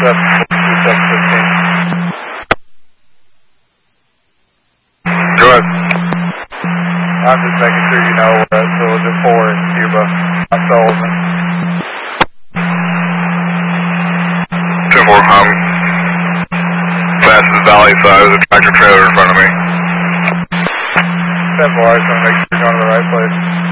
Go ahead. I'm just making sure you know that village at 4 in Cuba. I'm Sullivan. 10-4, I'm past the valley side of the tractor trailer in front of me. 10-4, I just want to make sure you're going to the right place.